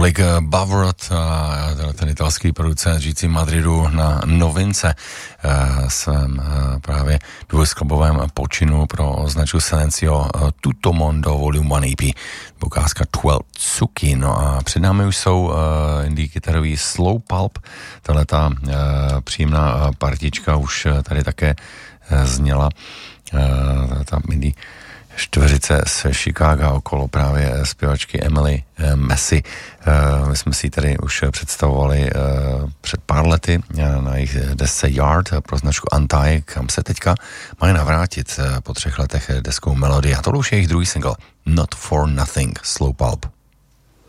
Tolik Buzzard, ten italský producent žijící v Madridu na novince svém právě dvojskladbovém počinu pro značku Silencio Tutto Mondo Volume 1 EP, ukázka 12 Tsuki. No a před námi už jsou indie kytarový Slow Pulp, tahleta příjemná partička už tady také zněla, ta indie čtveřice z Chicaga okolo právě zpěvačky Emily Massey. My jsme si ji tady už představovali před pár lety na jejich desce Yard pro značku Anti, kam se teďka mají navrátit po 3 letech deskou Melody. A to už je jejich druhý single Not for Nothing, Slow Pulp.